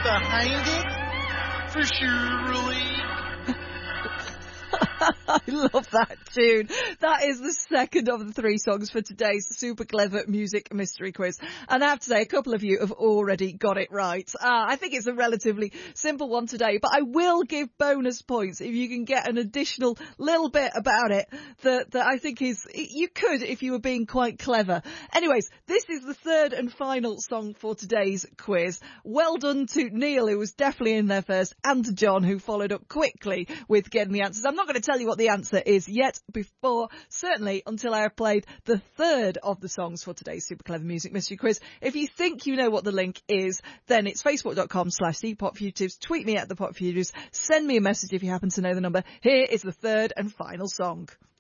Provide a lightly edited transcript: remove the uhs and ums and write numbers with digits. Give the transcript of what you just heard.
behind it? For surely. I love that tune. That is the second of the 3 songs for today's super clever music mystery quiz. And I have to say, a couple of you have already got it right. I think it's a relatively simple one today, but I will give bonus points if you can get an additional little bit about it that I think is, you could if you were being quite clever. Anyways, this is the third and final song for today's quiz. Well done to Neil, who was definitely in there first, and to John, who followed up quickly with getting the answers. I'm not going to tell you what the answer is yet certainly until I have played the third of the songs for today's super clever music mystery quiz. If you think you know what the link is, then it's facebook.com/thepopfugitives. Tweet me at the Pop Fugitives. Send me a message if you happen to know the number. Here is the third and final song.